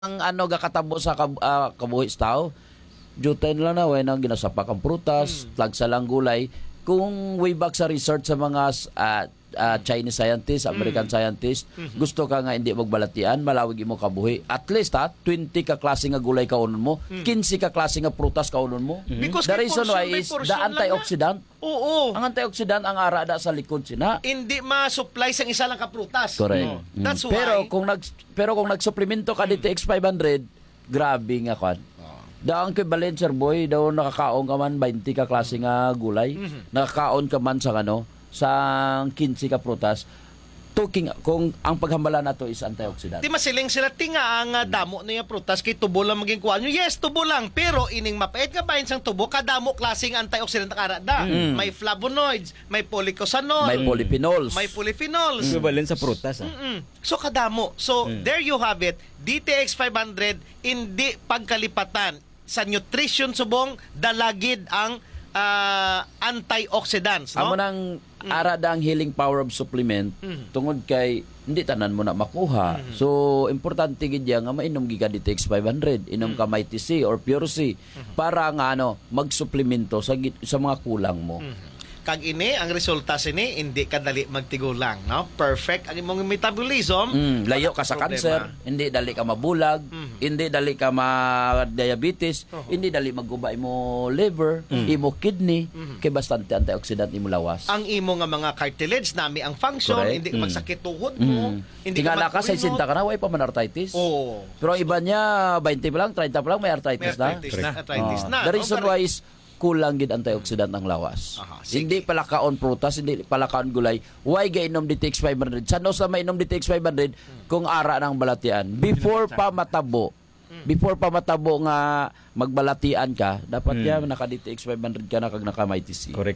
ang ano gakatabo sa kabuhi sa tao. Jutay lang na way nang ginasapak ang prutas, tagsa lang gulay. Kung way back sa research sa mga Chinese scientists, American scientists, gusto ka nga hindi magbalatian, malawig imo kabuhi. At least 20 ka klase nga gulay kaunon mo, 15 ka klase nga prutas kaunon mo. Because The may reason portion, why may is portion the lang antioxidant. Oo. Ang antioxidant ang ara da sa likod sina. Hindi ma-supply sa isa lang ka prutas. Correct. Oh. That's why. Pero kung nagsuplemento ka DTX 500, grabe nga kwan. Da ang equivalent sir boy, daw nakakaon ka man 20 ka klase nga gulay. Nakakaon ka man sa sa 15 ka prutas. Kung ang paghambala nato is antioxidant. Di masiling sila tinga ang damo na yung prutas kay tubo lang maging kuha nyo. Yes, tubo lang. Pero ining mapait nga bahin sang tubo, kadamo klaseng antioxidant ang arada. May flavonoids, may polycosanoid, May polyphenols. may polyphenols. Equivalent sa prutas. So kadamo. So there you have it. DTX 500 hindi pagkalipatan sa nutrition subong dalagid ang antioxidants, no? Amo nang ara da ang healing power of supplement tungod kay hindi tanan mo na makuha. So importante gid ya nga mainom gi ka DTX 500, inom ka Mighty C or Pure C para nga magsuplemento sa mga kulang mo. Kag ini ang resulta sini hindi kadali magtigulang, no? Perfect ang imong metabolism. Layo ka sa cancer, hindi dali ka mabulag, hindi dali ka ma-diabetes, hindi dali maguba imo liver, imo kidney, kay bastante antioxidant imo lawas. Ang imo nga mga cartilage nami ang function, Correct. hindi ka magsakit tuhod mo, hindi Tingala ka sa 60 ka na, way pa man arthritis. Oh. Pero ang iba niya, 20 pa lang, 30 pa lang, may arthritis, May arthritis na. Arthritis na. The reason no? why is kulang gid antioxidant ng lawas. Aha, sige. Hindi pala kaon prutas, hindi pala kaon gulay. Why gainom DTX 500? Sano sa mainom DTX 500 kung ara ng balatian? Before pa matabo nga magbalatian ka, dapat yan naka DTX 500 ka na kag naka Mighty C. Correct.